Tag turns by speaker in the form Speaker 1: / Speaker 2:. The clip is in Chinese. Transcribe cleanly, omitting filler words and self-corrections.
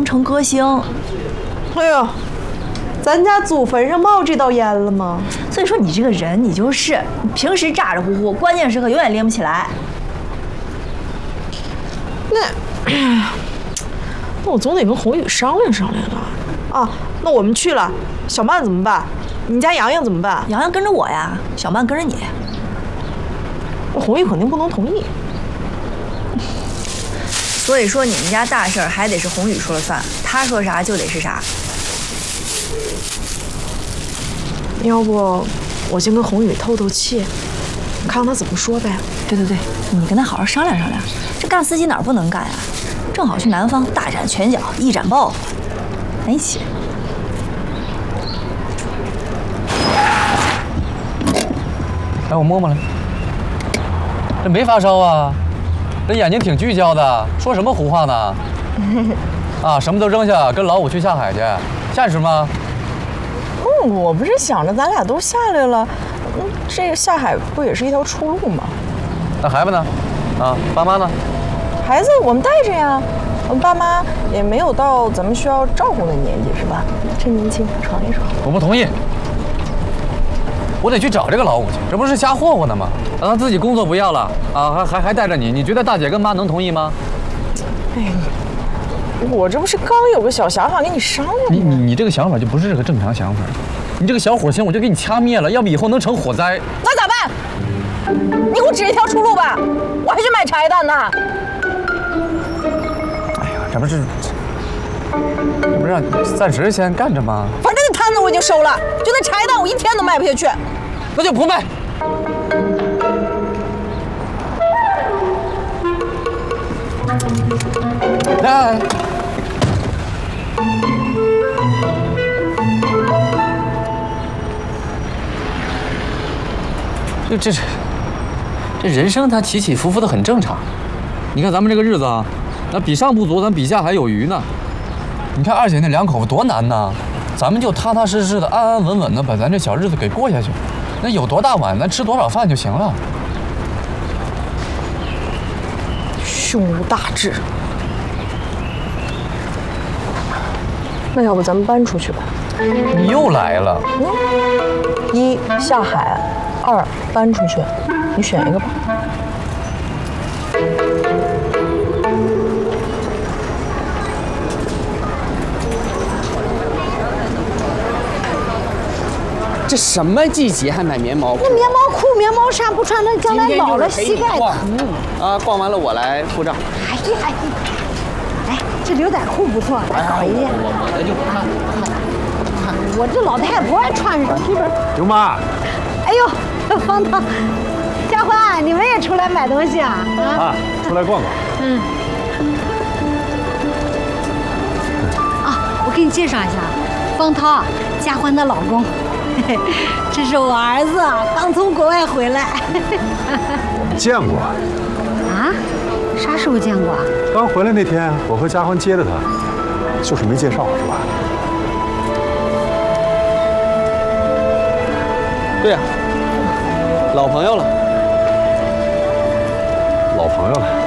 Speaker 1: 成歌星。
Speaker 2: 哎呦，咱家祖坟上冒这道烟了吗？
Speaker 1: 所以说你这个人，你就是平时咋咋呼呼，关键时刻永远拎不起来。
Speaker 2: 那我总得跟宏宇商量商量了。啊，那我们去了，小曼怎么办？你家洋洋怎么办？
Speaker 1: 洋洋跟着我呀，小曼跟着你。
Speaker 2: 宏宇肯定不能同意。
Speaker 1: 所以说你们家大事儿还得是宏宇说了算，他说啥就得是啥。
Speaker 2: 要不我先跟宏宇透透气，看看他怎么说呗。
Speaker 1: 对，你跟他好好商量商量。这干司机哪儿不能干呀？正好去南方大展拳脚，一展抱负，咱一起。
Speaker 3: 来，我摸摸来。这没发烧啊？这眼睛挺聚焦的，说什么胡话呢？啊，什么都扔下，跟老五去下海去，现实吗？
Speaker 2: 我不是想着咱俩都下来了，这个下海不也是一条出路吗？
Speaker 3: 那孩子呢？啊，爸妈呢？
Speaker 2: 孩子我们带着呀，我们爸妈也没有到咱们需要照顾的年纪，是吧？趁年轻闯一闯。
Speaker 3: 我不同意，我得去找这个老五去，这不是瞎霍霍呢吗？让他自己工作不要了啊，还带着你，你觉得大姐跟妈能同意吗？
Speaker 2: 哎，我这不是刚有个小想法跟你商量吗？
Speaker 3: 你这个想法就不是个正常想法，你这个小火星我就给你掐灭了，要不以后能成火灾。
Speaker 2: 那咋办？你给我指一条出路吧，我还去买柴蛋呢。
Speaker 3: 哎呀，这不是让你暂时先干着吗？
Speaker 2: 反正那摊子我已经收了，就那柴蛋我一天都卖不下去。
Speaker 3: 那就不卖。来，这人生它起起伏伏的很正常。你看咱们这个日子啊，那比上不足，咱比下还有余呢。你看二姐那两口子多难呐，咱们就踏踏实实的、安安稳稳的把咱这小日子给过下去。那有多大碗，咱吃多少饭就行了。
Speaker 2: 胸无大志。那要不咱们搬出去吧？
Speaker 3: 你又来了。
Speaker 2: 一下海，二搬出去，你选一个吧。
Speaker 4: 这什么季节还买棉毛裤？
Speaker 5: 那棉毛裤、棉毛衫不穿，那将来老了膝盖疼。
Speaker 4: 啊，逛完了我来付账。
Speaker 5: 哎呀，哎，这牛仔裤不错，好一点。
Speaker 4: 我就看。
Speaker 5: 我这老太婆还穿上这边。
Speaker 6: 刘妈，
Speaker 5: 哎呦，方涛、佳欢，你们也出来买东西啊？
Speaker 6: 啊，出来逛逛。
Speaker 5: 啊，我给你介绍一下，方涛，佳欢的老公。这是我儿子，刚从国外回来。
Speaker 6: 见过。
Speaker 5: 啊？啥时候见过啊？
Speaker 6: 刚回来那天，我和佳欢接的他，就是没介绍，是吧？
Speaker 4: 对呀，老朋友了。
Speaker 6: 老朋友了。